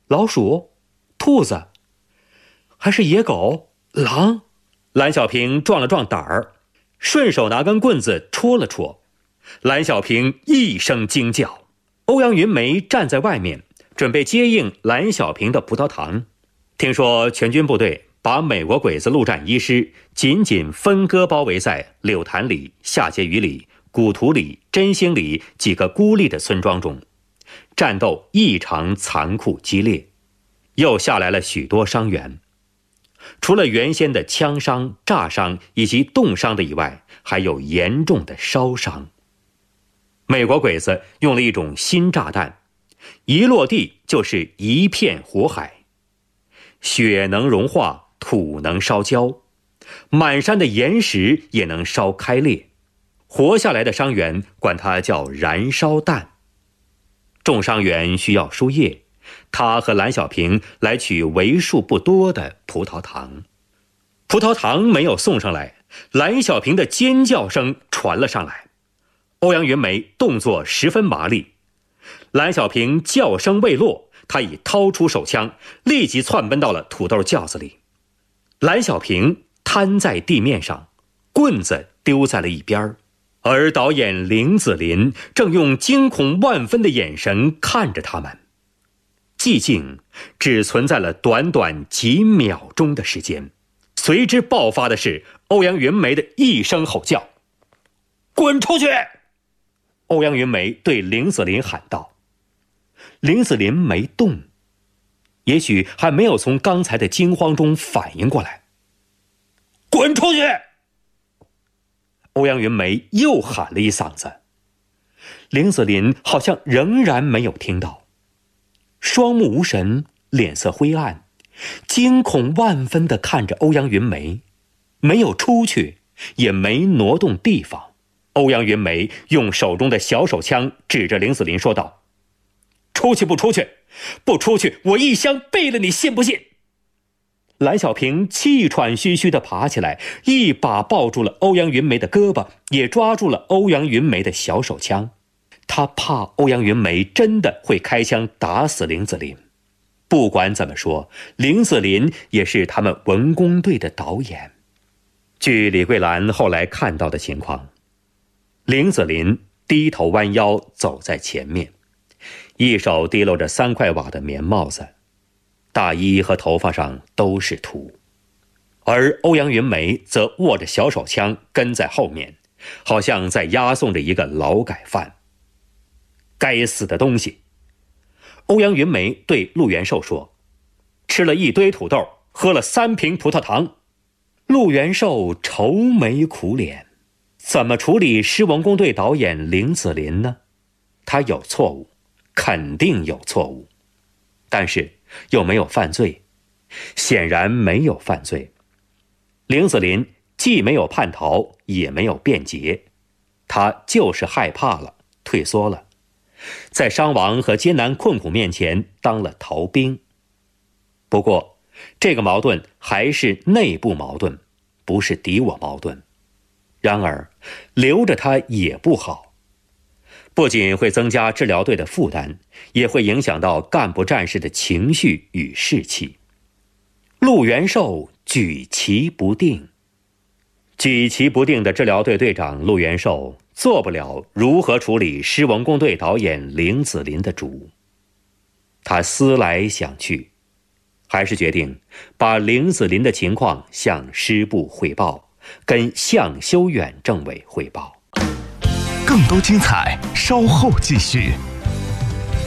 老鼠？兔子？还是野狗？狼？蓝小平壮了壮胆儿，顺手拿根棍子戳了戳。蓝小平一声惊叫。欧阳云梅站在外面，准备接应蓝小平的葡萄糖。听说全军部队把美国鬼子陆战一师紧紧分割包围在柳潭里、下碣隅里、古图里、真兴里几个孤立的村庄中，战斗异常残酷激烈，又下来了许多伤员。除了原先的枪伤、炸伤以及冻伤的以外，还有严重的烧伤。美国鬼子用了一种新炸弹，一落地就是一片火海，雪能融化，土能烧焦，满山的岩石也能烧开裂。活下来的伤员管它叫燃烧弹。重伤员需要输液，他和蓝小平来取为数不多的葡萄糖。葡萄糖没有送上来，蓝小平的尖叫声传了上来。欧阳云梅动作十分麻利，蓝小平叫声未落，他已掏出手枪，立即窜奔到了土豆窖子里。蓝小平瘫在地面上，棍子丢在了一边，而导演林子林正用惊恐万分的眼神看着他们。寂静只存在了短短几秒钟的时间，随之爆发的是欧阳云梅的一声吼叫：“滚出去！”欧阳云梅对林子林喊道。林子林没动，也许还没有从刚才的惊慌中反应过来。“滚出去！”欧阳云梅又喊了一嗓子。林子林好像仍然没有听到，双目无神，脸色灰暗，惊恐万分地看着欧阳云梅，没有出去，也没挪动地方。欧阳云梅用手中的小手枪指着林子林说道：“出去不出去？不出去，我一枪毙了你，信不信？”蓝小平气喘吁吁地爬起来，一把抱住了欧阳云梅的胳膊，也抓住了欧阳云梅的小手枪。他怕欧阳云梅真的会开枪打死林子林。不管怎么说，林子林也是他们文工队的导演。据李桂兰后来看到的情况，林子林低头弯腰走在前面，一手提搂着3块瓦的棉帽子，大衣和头发上都是土，而欧阳云梅则握着小手枪跟在后面，好像在押送着一个劳改犯。该死的东西！欧阳云梅对陆元寿说：“吃了一堆土豆，喝了3瓶葡萄糖。”陆元寿愁眉苦脸，怎么处理师文工队导演林子林呢？他有错误，肯定有错误，但是又没有犯罪，显然没有犯罪。林子林既没有叛逃，也没有辩解，他就是害怕了，退缩了，在伤亡和艰难困苦面前当了逃兵。不过这个矛盾还是内部矛盾，不是敌我矛盾。然而留着他也不好，不仅会增加治疗队的负担，也会影响到干部战士的情绪与士气。陆元寿举棋不定，举棋不定的治疗队队长陆元寿做不了如何处理师文工队导演林子林的主。他思来想去，还是决定把林子林的情况向师部汇报，跟向修远政委汇报。 更多精彩稍后继续。